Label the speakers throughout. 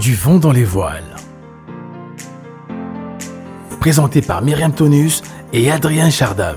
Speaker 1: Du vent dans les voiles. Présenté par Myriam Tonus et Adrien Chardam.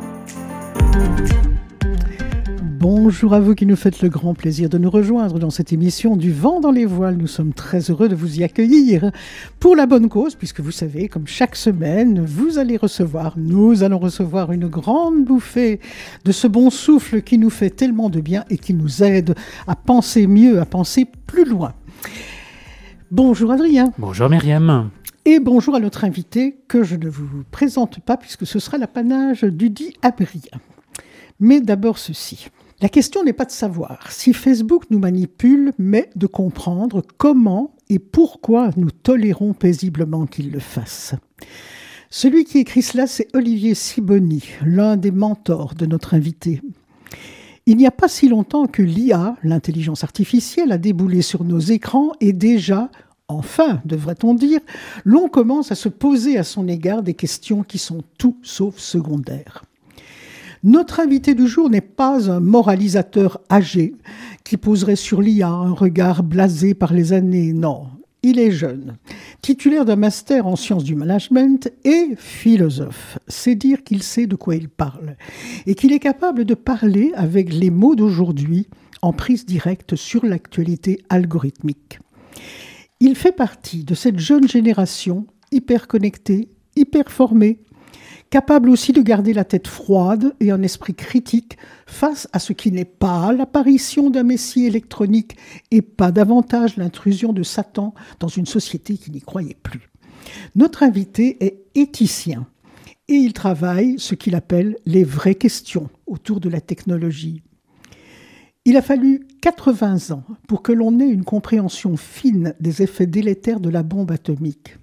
Speaker 2: Bonjour à vous qui nous faites le grand plaisir de nous rejoindre dans cette émission du vent dans les voiles. Nous sommes très heureux de vous y accueillir pour la bonne cause, puisque vous savez, comme chaque semaine, nous allons recevoir une grande bouffée de ce bon souffle qui nous fait tellement de bien et qui nous aide à penser mieux, à penser plus loin. Bonjour Adrien.
Speaker 3: Bonjour Myriam.
Speaker 2: Et bonjour à notre invité que je ne vous présente pas puisque ce sera l'apanage d'Udi Adrien. Mais d'abord ceci. La question n'est pas de savoir si Facebook nous manipule, mais de comprendre comment et pourquoi nous tolérons paisiblement qu'il le fasse. Celui qui écrit cela, c'est Olivier Sibony, l'un des mentors de notre invité. Il n'y a pas si longtemps que l'IA, l'intelligence artificielle, a déboulé sur nos écrans et déjà, enfin, devrait-on dire, l'on commence à se poser à son égard des questions qui sont tout sauf secondaires. Notre invité du jour n'est pas un moralisateur âgé qui poserait sur l'IA un regard blasé par les années. Non, il est jeune, titulaire d'un master en sciences du management et philosophe. C'est dire qu'il sait de quoi il parle et qu'il est capable de parler avec les mots d'aujourd'hui en prise directe sur l'actualité algorithmique. Il fait partie de cette jeune génération hyper connectée, hyper formée, capable aussi de garder la tête froide et un esprit critique face à ce qui n'est pas l'apparition d'un messie électronique et pas davantage l'intrusion de Satan dans une société qui n'y croyait plus. Notre invité est éthicien et il travaille ce qu'il appelle les vraies questions autour de la technologie. Il a fallu 80 ans pour que l'on ait une compréhension fine des effets délétères de la bombe atomique.